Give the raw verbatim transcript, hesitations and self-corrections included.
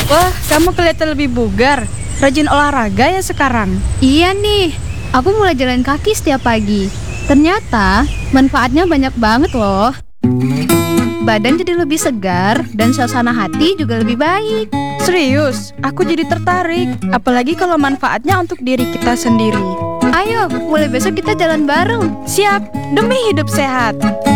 Wah, kamu kelihatan lebih bugar. Rajin olahraga ya sekarang. Iya nih, aku mulai jalan kaki setiap pagi. Ternyata manfaatnya banyak banget loh. Badan jadi lebih segar dan suasana hati juga lebih baik. Serius, aku jadi tertarik. Apalagi kalau manfaatnya untuk diri kita sendiri. Ayo, mulai besok kita jalan bareng. Siap, demi hidup sehat.